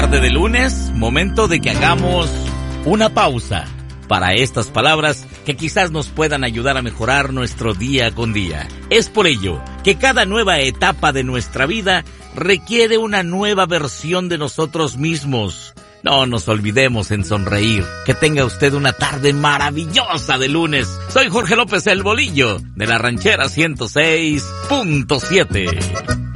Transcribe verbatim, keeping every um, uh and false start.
tarde de lunes, momento de que hagamos una pausa para estas palabras que quizás nos puedan ayudar a mejorar nuestro día con día. Es por ello que cada nueva etapa de nuestra vida requiere una nueva versión de nosotros mismos. No nos olvidemos en sonreír. Que tenga usted una tarde maravillosa de lunes. Soy Jorge López el Bolillo, de la Ranchera ciento seis punto siete.